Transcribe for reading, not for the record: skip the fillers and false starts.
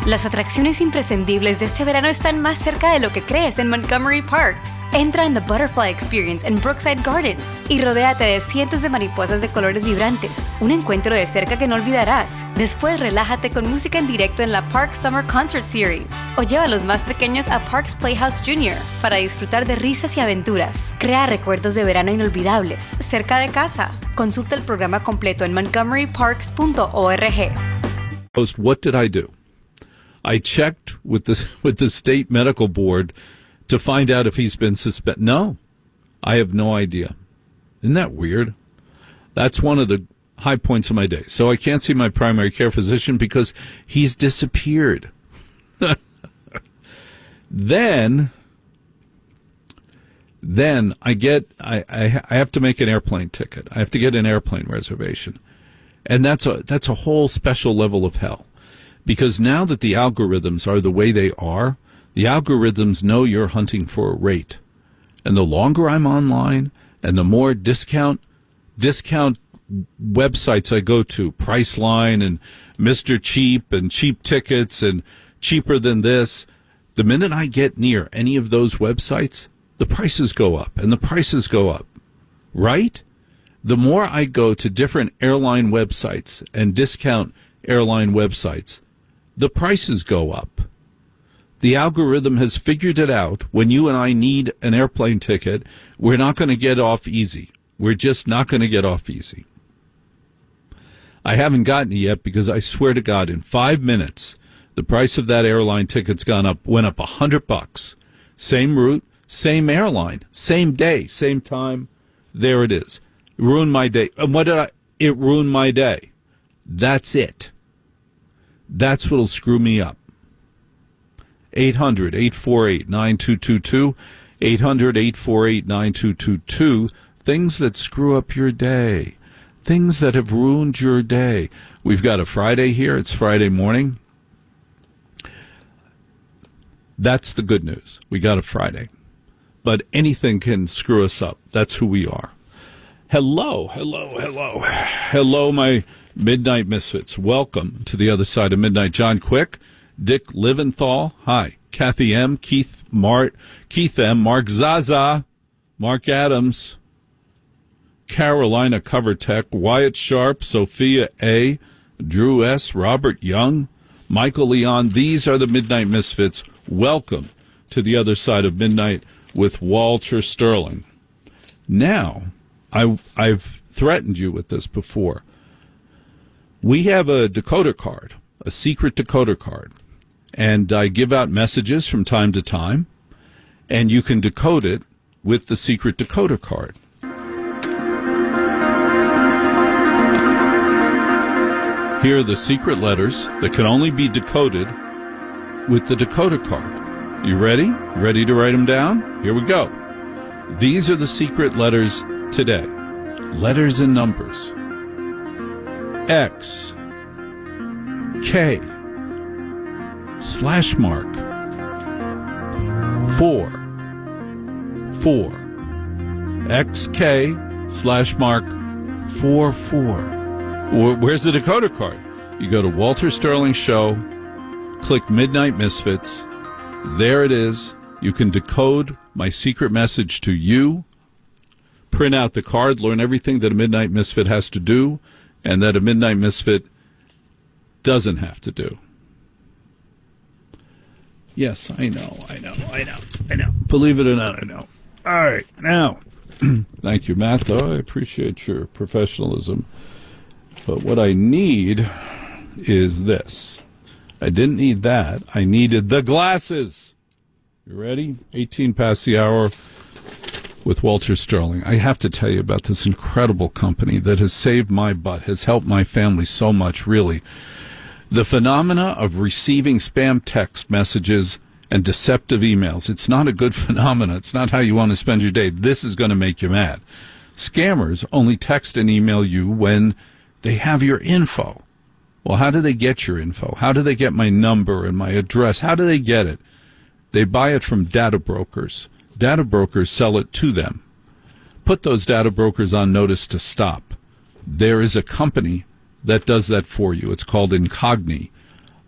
Las atracciones imprescindibles de este verano están más cerca de lo que crees en Montgomery Parks. Entra en The Butterfly Experience en Brookside Gardens y rodéate de cientos de mariposas de colores vibrantes. Un encuentro de cerca que no olvidarás. Después relájate con música en directo en la Park Summer Concert Series. O lleva a los más pequeños a Parks Playhouse Jr. para disfrutar de risas y aventuras. Crea recuerdos de verano inolvidables cerca de casa. Consulta el programa completo en montgomeryparks.org. What did I do? I checked with the state medical board to find out if he's been suspended. No, I have no idea. Isn't that weird? That's one of the high points of my day. So I can't see my primary care physician because he's disappeared. Then I have to make an airplane ticket. I have to get an airplane reservation. And that's a whole special level of hell. Because now that the algorithms are the way they are, the algorithms know you're hunting for a rate. And the longer I'm online and the more discount websites I go to, Priceline and Mr. Cheap and Cheap Tickets and Cheaper Than This, the minute I get near any of those websites, the prices go up and the prices go up. Right? The more I go to different airline websites and discount airline websites, the prices go up. The algorithm has figured it out. When you and I need an airplane ticket, we're not going to get off easy. We're just not going to get off easy. I haven't gotten it yet because I swear to God, in 5 minutes, the price of that airline ticket's went up $100. Same route, same airline, same day, same time. There it is. It ruined my day. And it ruined my day. That's it. That's what'll screw me up. 800-848-9222. 800-848-9222. Things that screw up your day. Things that have ruined your day. We've got a Friday here. It's Friday morning. That's the good news. We got a Friday. But anything can screw us up. That's who we are. Hello, my Midnight Misfits. Welcome to the other side of midnight. John Quick, Dick Liventhal. Hi. Kathy M., Keith M., Mark Zaza, Mark Adams, Carolina Cover Tech, Wyatt Sharp, Sophia A., Drew S., Robert Young, Michael Leon. These are the Midnight Misfits. Welcome to the other side of midnight with Walter Sterling. Now, I've threatened you with this before. We have a decoder card, a secret decoder card, and I give out messages from time to time, and you can decode it with the secret decoder card. Here are the secret letters that can only be decoded with the decoder card. You ready? Ready to write them down? Here we go. These are the secret letters today. Letters and numbers. X, K, /mark, 4, XK, /mark, 44. Where's the decoder card? You go to Walter Sterling Show, click Midnight Misfits. There it is. You can decode my secret message to you, print out the card, learn everything that a Midnight Misfit has to do, and that a Midnight Misfit doesn't have to do. Yes, I know. Believe it or not, I know. All right, now, thank you, Matt, though. I appreciate your professionalism. But what I need is this. I didn't need that. I needed the glasses. You ready? 18 past the hour with Walter Sterling. I have to tell you about this incredible company that has saved my butt, has helped my family so much, really. The phenomena of receiving spam text messages and deceptive emails, it's not a good phenomena. It's not how you want to spend your day. This is going to make you mad. Scammers only text and email you when they have your info. Well, how do they get your info? How do they get my number and my address? How do they get it? They buy it from data brokers. Data brokers sell it to them. Put those data brokers on notice to stop. There is a company that does that for you. It's called Incogni.